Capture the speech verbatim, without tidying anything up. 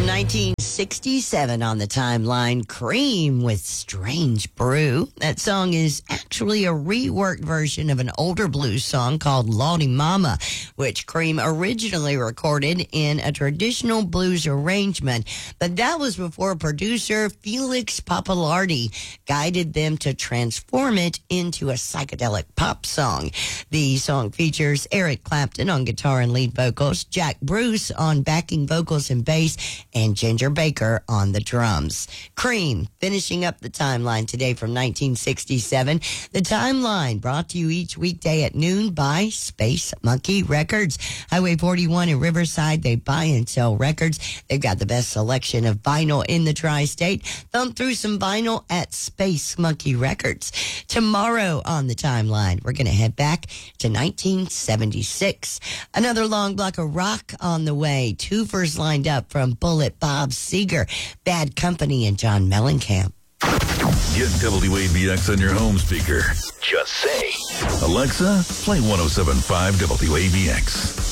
From nineteen sixty-seven on the timeline, Cream with Strange Brew. That song is actually a reworked version of an older blues song called Lawdy Mama, which Cream originally recorded in a traditional blues arrangement. But that was before producer Felix Pappalardi guided them to transform it into a psychedelic pop song. The song features Eric Clapton on guitar and lead vocals, Jack Bruce on backing vocals and bass, and Ginger Baker on the drums. Cream finishing up the timeline today from nineteen sixty-seven. The timeline brought to you each weekday at noon by Space Monkey Records. Highway forty-one in Riverside, they buy and sell records. They've got the best selection of vinyl in the tri-state. Thumb through some vinyl at Space Monkey Records. Tomorrow on the timeline, we're going to head back to nineteen seventy-six. Another long block of rock on the way. Twofers lined up from Bullet Bob Seger, Bad Company, and John Mellencamp. Get W A B X on your home speaker. Just say, Alexa, play one oh seven point five W A B X.